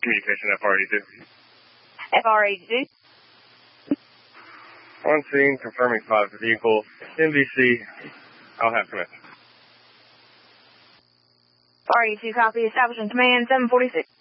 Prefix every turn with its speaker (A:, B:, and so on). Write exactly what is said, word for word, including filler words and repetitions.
A: communication, F R eighty-two.
B: F R eighty-two.
A: On scene, confirming five vehicle, N B C, I'll have command.
B: F R eighty-two, copy, establishing command, seven forty-six.